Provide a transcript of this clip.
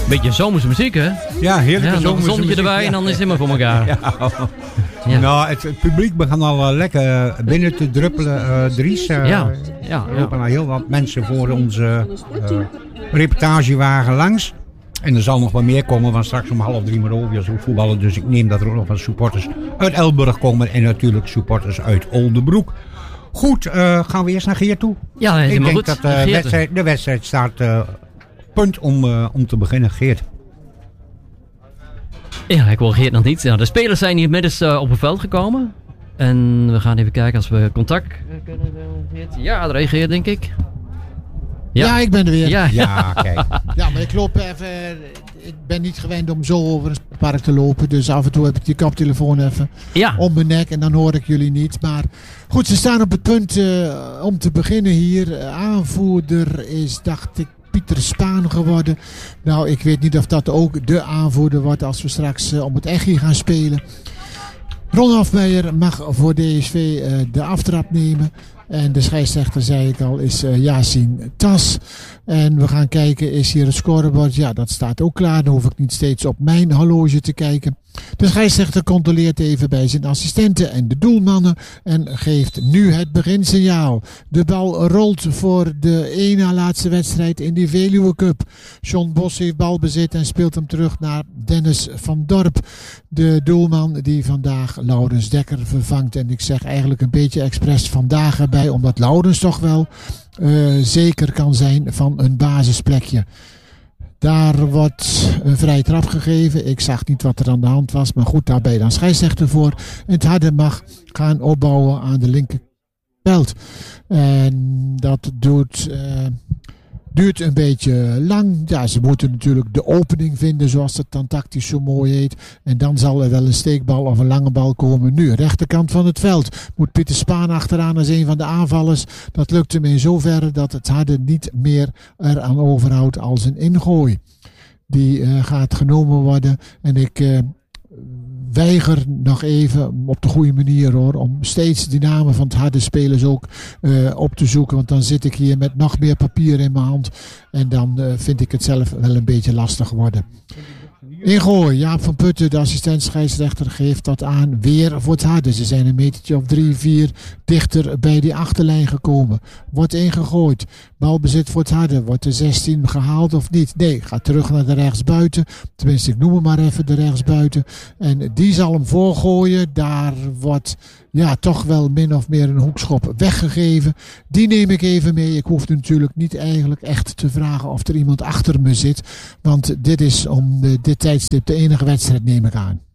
Beetje zomerse muziek, hè? Ja, heerlijke ja, zomerse een zonnetje muziek. erbij en dan is het helemaal voor elkaar. Ja. Ja. Nou, het publiek begint al lekker binnen te druppelen. Dries, Ja. er lopen al heel wat mensen voor onze reportagewagen langs. En er zal nog wat meer komen, want straks om 2:30 moet Ovias ook voetballen. Dus ik neem dat er ook nog wat supporters uit Elburg komen. En natuurlijk supporters uit Oldebroek. Goed, gaan we eerst naar Geert toe? Ja, dat is ik helemaal denk goed. dat de wedstrijd staat punt om te beginnen. Geert. Ja, ik hoor Geert nog niet. Nou, de spelers zijn hier inmiddels op het veld gekomen. En we gaan even kijken als we contact kunnen doen. Geert. Ja, daar reageert denk ik. Ja, ik ben er weer. Ja, kijk. Ja, maar ik loop even. Ik ben niet gewend om zo over een park te lopen. Dus af en toe heb ik die koptelefoon even om mijn nek. En dan hoor ik jullie niet. Maar goed, ze staan op het punt om te beginnen hier. Aanvoerder is, dacht ik, Pieter Spaan geworden. Nou, ik weet niet of dat ook de aanvoerder wordt als we straks om het Echi gaan spelen. Ron Hofmeijer mag voor DSV de aftrap nemen. En de scheidsrechter, zei ik al, is Yasin Tas. En we gaan kijken, is hier het scorebord? Ja, dat staat ook klaar. Dan hoef ik niet steeds op mijn horloge te kijken. De scheidsrechter controleert even bij zijn assistenten en de doelmannen. En geeft nu het beginsignaal. De bal rolt voor de één na laatste wedstrijd in die Veluwe Cup. John Bos heeft balbezit en speelt hem terug naar Dennis van Dorp. De doelman die vandaag Laurens Dekker vervangt. En ik zeg eigenlijk een beetje expres vandaag erbij. Omdat Laurens toch wel zeker kan zijn van een basisplekje. Daar wordt een vrije trap gegeven. Ik zag niet wat er aan de hand was. Maar goed, daar ben je dan scheidsrechter voor. En het Harde mag gaan opbouwen aan de linkerveld. En dat duurt een beetje lang. Ja, ze moeten natuurlijk de opening vinden, zoals het dan tactisch zo mooi heet. En dan zal er wel een steekbal of een lange bal komen. Nu, rechterkant van het veld. Moet Pieter Spaan achteraan als een van de aanvallers. Dat lukt hem in zoverre dat het Harde niet meer eraan overhoudt als een ingooi. Die gaat genomen worden. En ik weiger nog even op de goede manier hoor. Om steeds die namen van het Harde spelers ook op te zoeken. Want dan zit ik hier met nog meer papier in mijn hand. En dan vind ik het zelf wel een beetje lastig worden. Ingooi, Jaap van Putten, de assistent scheidsrechter, geeft dat aan weer voor het Harde. Ze zijn een metertje of 3-4 dichter bij die achterlijn gekomen. Wordt ingegooid. Balbezit voor het Harde. Wordt de 16 gehaald of niet? Nee, gaat terug naar de rechtsbuiten. Tenminste, ik noem hem maar even de rechtsbuiten. En die zal hem voorgooien. Daar wordt toch wel min of meer een hoekschop weggegeven. Die neem ik even mee. Ik hoef natuurlijk niet eigenlijk echt te vragen of er iemand achter me zit. Want dit is om dit tijdstip de enige wedstrijd, neem ik aan.